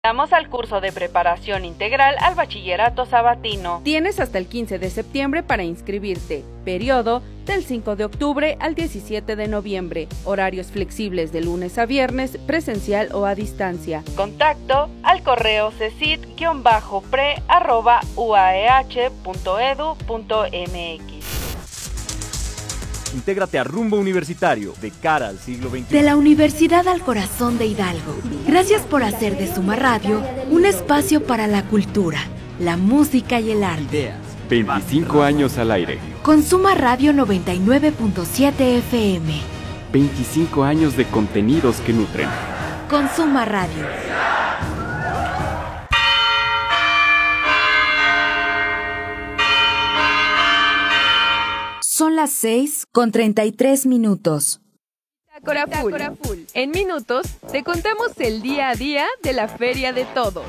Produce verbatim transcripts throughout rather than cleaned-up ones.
Vamos al curso de preparación integral al bachillerato sabatino. Tienes hasta el quince de septiembre para inscribirte. Periodo del cinco de octubre al diecisiete de noviembre. Horarios flexibles de lunes a viernes, presencial o a distancia. Contacto al correo cesid-pre arroba uaeh punto edu punto mx. Intégrate a Rumbo Universitario, de cara al siglo veintiuno. De la Universidad al Corazón de Hidalgo. Gracias por hacer de Suma Radio un espacio para la cultura, la música y el arte. Ideas. veinticinco años al aire. Con Suma Radio noventa y nueve punto siete F M. veinticinco años de contenidos que nutren. Con Suma Radio. Son las seis con treinta y tres minutos. Bitácora Full. Full. En minutos te contamos el día a día de la Feria de Todos.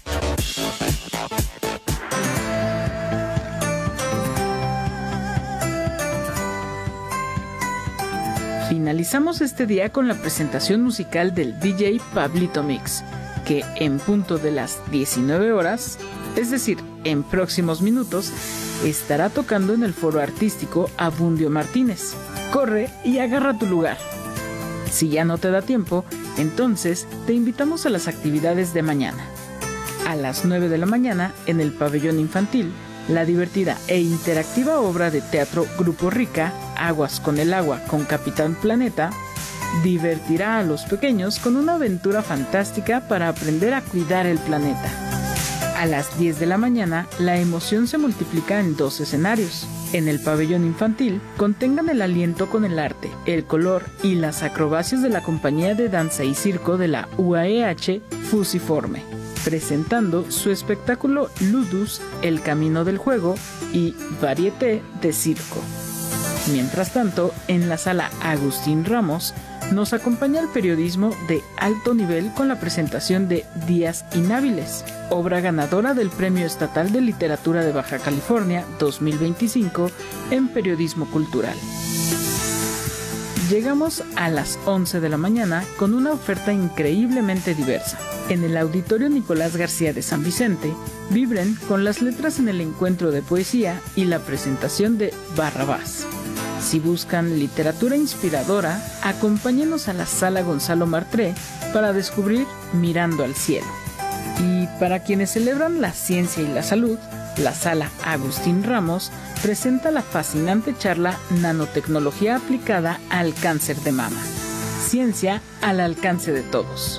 Finalizamos este día con la presentación musical del D J Pablito Mix, que en punto de las diecinueve horas, es decir, en próximos minutos, estará tocando en el foro artístico Abundio Martínez. Corre y agarra tu lugar. Si ya no te da tiempo, entonces te invitamos a las actividades de mañana. A las nueve de la mañana, en el pabellón infantil, la divertida e interactiva obra de teatro Grupo Rica, Aguas con el Agua con Capitán Planeta, divertirá a los pequeños con una aventura fantástica para aprender a cuidar el planeta. A las diez de la mañana, la emoción se multiplica en dos escenarios. En el pabellón infantil, contengan el aliento con el arte, el color y las acrobacias de la compañía de danza y circo de la U A E H Fusiforme, presentando su espectáculo Ludus, El Camino del Juego y Varieté de Circo. Mientras tanto, en la sala Agustín Ramos, nos acompaña el periodismo de alto nivel con la presentación de Días Inhábiles, obra ganadora del Premio Estatal de Literatura de Baja California dos mil veinticinco en Periodismo Cultural. Llegamos a las once de la mañana con una oferta increíblemente diversa. En el Auditorio Nicolás García de San Vicente, vibren con las letras en el encuentro de poesía y la presentación de Barrabás. Si buscan literatura inspiradora, acompáñenos a la Sala Gonzalo Martré para descubrir Mirando al Cielo. Y para quienes celebran la ciencia y la salud, la Sala Agustín Ramos presenta la fascinante charla Nanotecnología aplicada al cáncer de mama. Ciencia al alcance de todos.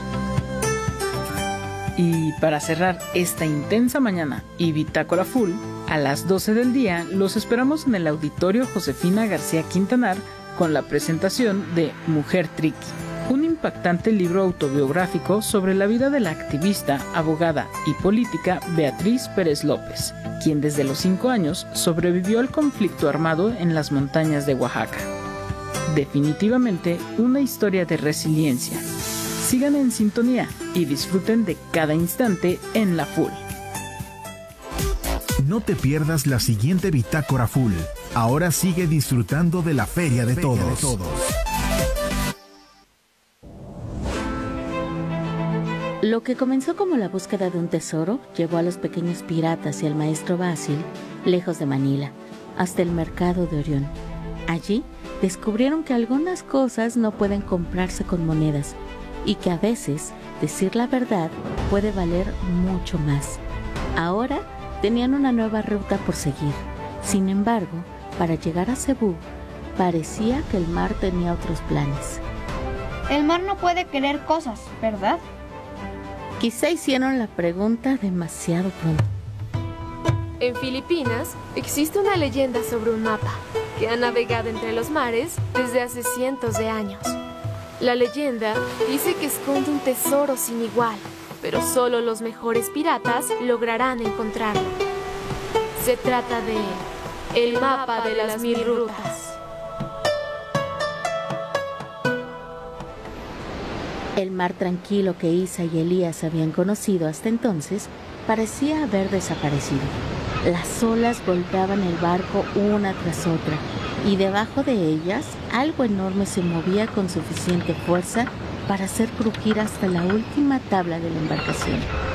Y para cerrar esta intensa mañana y Bitácora Full, a las doce del día los esperamos en el Auditorio Josefina García Quintanar con la presentación de Mujer Triqui, un impactante libro autobiográfico sobre la vida de la activista, abogada y política Beatriz Pérez López, quien desde los cinco años sobrevivió al conflicto armado en las montañas de Oaxaca. Definitivamente una historia de resiliencia. Sigan en sintonía y disfruten de cada instante en la Full. No te pierdas la siguiente Bitácora Full. Ahora sigue disfrutando de la Feria de Todos. Lo que comenzó como la búsqueda de un tesoro llevó a los pequeños piratas y al maestro Basil, lejos de Manila, hasta el mercado de Orión. Allí descubrieron que algunas cosas no pueden comprarse con monedas y que a veces decir la verdad puede valer mucho más. Ahora tenían una nueva ruta por seguir. Sin embargo, para llegar a Cebú, parecía que el mar tenía otros planes. El mar no puede querer cosas, ¿verdad? Quizá hicieron la pregunta demasiado pronto. En Filipinas existe una leyenda sobre un mapa que ha navegado entre los mares desde hace cientos de años. La leyenda dice que esconde un tesoro sin igual, pero solo los mejores piratas lograrán encontrarlo. Se trata de el mapa de las mil rutas. El mar tranquilo que Isa y Elías habían conocido hasta entonces parecía haber desaparecido. Las olas golpeaban el barco una tras otra y debajo de ellas algo enorme se movía con suficiente fuerza para hacer crujir hasta la última tabla de la embarcación.